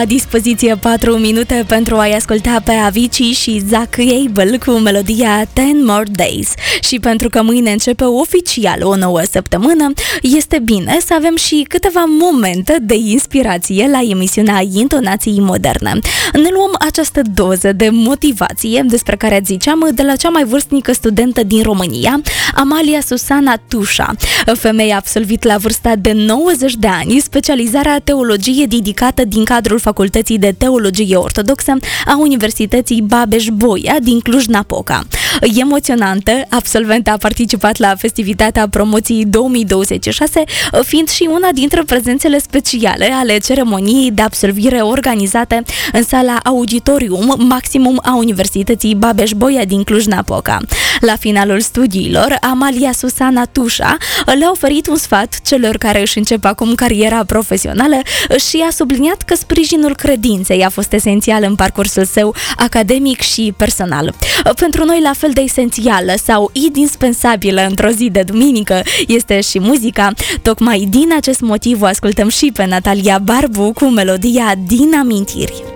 La dispoziție 4 minute pentru a-i asculta pe Avicii și Zach Abel cu melodia 10 More Days. Și pentru că mâine începe oficial o nouă săptămână, este bine să avem și câteva momente de inspirație la emisiunea Intonații Moderne. Ne luăm această doză de motivație despre care ați ziceam de la cea mai vârstnică studentă din România, Amalia Susana Tușa. Femeia a absolvit la vârsta de 90 de ani specializarea teologie dedicată din cadrul Facultății de Teologie Ortodoxă a Universității Babeș-Bolyai din Cluj-Napoca. Emoționantă, absolventa a participat la festivitatea promoției 2026, fiind și una dintre prezențele speciale ale ceremoniei de absolvire organizate în sala Auditorium Maximum a Universității Babeș-Bolyai din Cluj-Napoca. La finalul studiilor, Amalia Susana Tușa le-a oferit un sfat celor care își încep acum cariera profesională și a subliniat că sprijinul credinței a fost esențial în parcursul său academic și personal. Pentru noi, la fel de esențială sau indispensabilă într-o zi de duminică este și muzica. Tocmai din acest motiv o ascultăm și pe Natalia Barbu cu melodia Din Amintiri.